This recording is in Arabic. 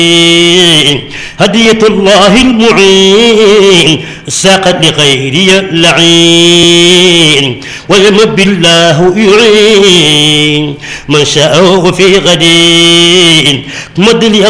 هدية الله المعين ساقت لغيري اللعين ويمب الله يعين من شاء في غدين مد لي